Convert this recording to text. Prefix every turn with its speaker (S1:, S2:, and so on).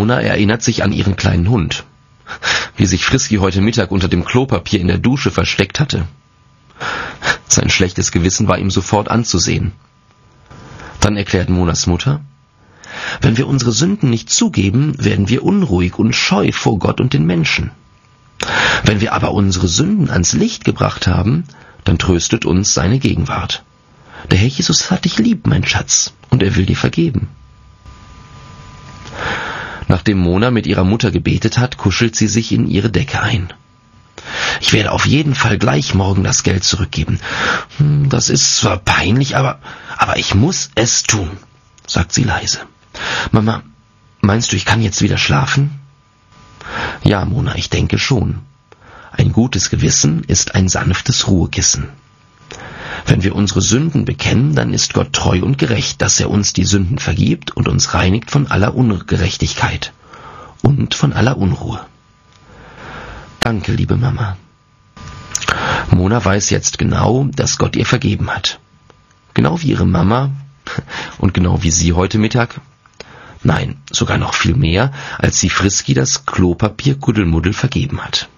S1: Mona erinnert sich an ihren kleinen Hund, wie sich Frisky heute Mittag unter dem Klopapier in der Dusche versteckt hatte. Sein schlechtes Gewissen war ihm sofort anzusehen. Dann erklärt Monas Mutter: Wenn wir unsere Sünden nicht zugeben, werden wir unruhig und scheu vor Gott und den Menschen. Wenn wir aber unsere Sünden ans Licht gebracht haben, dann tröstet uns seine Gegenwart. Der Herr Jesus hat dich lieb, mein Schatz, und er will dir vergeben. Nachdem Mona mit ihrer Mutter gebetet hat, kuschelt sie sich in ihre Decke ein. Ich werde auf jeden Fall gleich morgen das Geld zurückgeben. Das ist zwar peinlich, aber ich muss es tun, sagt sie leise. Mama, meinst du, ich kann jetzt wieder schlafen? Ja, Mona, ich denke schon. Ein gutes Gewissen ist ein sanftes Ruhekissen. Wenn wir unsere Sünden bekennen, dann ist Gott treu und gerecht, dass er uns die Sünden vergibt und uns reinigt von aller Ungerechtigkeit und von aller Unruhe. Danke, liebe Mama. Mona weiß jetzt genau, dass Gott ihr vergeben hat. Genau wie ihre Mama und genau wie sie heute Mittag. Nein, sogar noch viel mehr, als sie Frisky das Klopapier Kuddelmuddel vergeben hat.